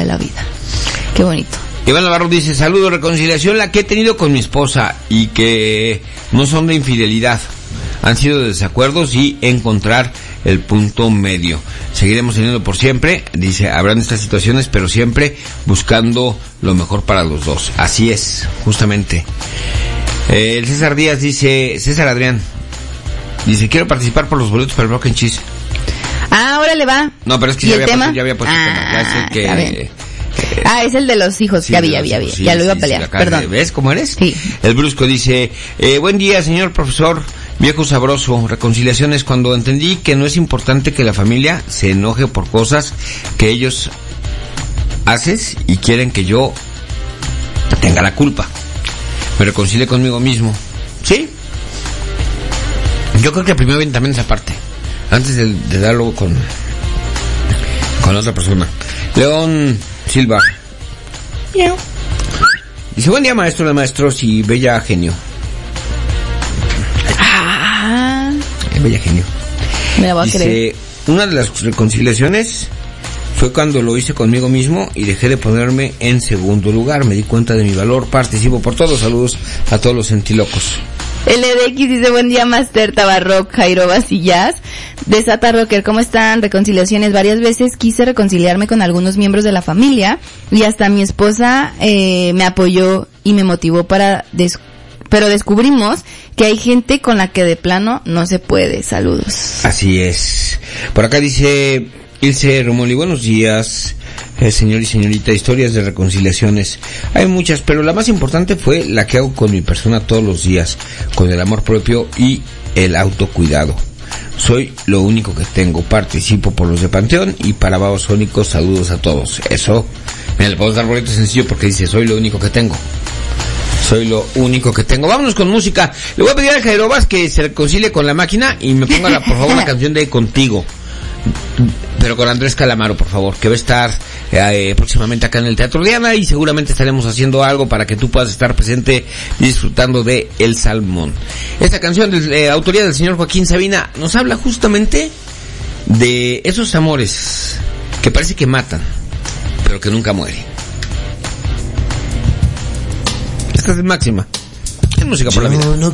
la vida. Qué bonito. Iván Navarro dice, saludo, reconciliación la que he tenido con mi esposa y que no son de infidelidad. Han sido desacuerdos y encontrar el punto medio. Seguiremos teniendo por siempre, dice, habrán estas situaciones, pero siempre buscando lo mejor para los dos. Así es, justamente. El César Díaz dice, César Adrián, dice, quiero participar por los boletos para el Broken Cheese. Ah, ahora le va. No, pero es que ya había puesto el tema. Ya sé que... es el de los hijos, sí, ya vi. Sí, ya lo iba a pelear, perdón. ¿Ves cómo eres? Sí. El Brusco dice, buen día, señor profesor, viejo sabroso, reconciliación es cuando entendí que no es importante que la familia se enoje por cosas que ellos haces y quieren que yo tenga la culpa. Me reconcilie conmigo mismo. ¿Sí? Yo creo que primero viene también esa parte, antes de darlo con otra persona. León Silva. Miau. Dice, buen día maestro de maestros y bella genio. Bella genio. Me la voy a creer. Dice, una de las reconciliaciones fue cuando lo hice conmigo mismo y dejé de ponerme en segundo lugar. Me di cuenta de mi valor, participo por todos. Saludos a todos los sentilocos. LDX dice, buen día Master Tabarroc, Jairo Basillas. Desata Rocker, ¿cómo están? Reconciliaciones. Varias veces quise reconciliarme con algunos miembros de la familia y hasta mi esposa me apoyó y me motivó pero descubrimos que hay gente con la que de plano no se puede. Saludos. Así es. Por acá dice Ilse Romoli, buenos días, señor y señorita. Historias de reconciliaciones hay muchas, pero la más importante fue la que hago con mi persona todos los días, con el amor propio y el autocuidado. Soy lo único que tengo, participo por los de Panteón y para Babasónicos, saludos a todos. Eso, mira, le podemos dar boleto sencillo porque dice, soy lo único que tengo. Soy lo único que tengo. Vámonos con música. Le voy a pedir a Jairobas que se reconcilie con la máquina y me ponga, por favor, la canción de Contigo. Pero con Andrés Calamaro, por favor, que va a estar próximamente acá en el Teatro Diana y seguramente estaremos haciendo algo para que tú puedas estar presente disfrutando de El Salmón. Esta canción de autoría del señor Joaquín Sabina nos habla justamente de esos amores que parece que matan, pero que nunca mueren. Esta es máxima. Es música por la vida. Yo no